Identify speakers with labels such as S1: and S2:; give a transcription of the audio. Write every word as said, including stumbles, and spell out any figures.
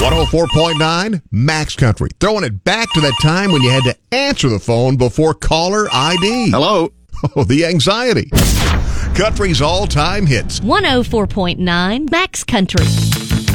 S1: one oh four point nine Max Country. Throwing it back to that time when you had to answer the phone before caller I D.
S2: Hello.
S1: Oh, the anxiety. Country's all-time hits.
S3: one oh four point nine Max Country.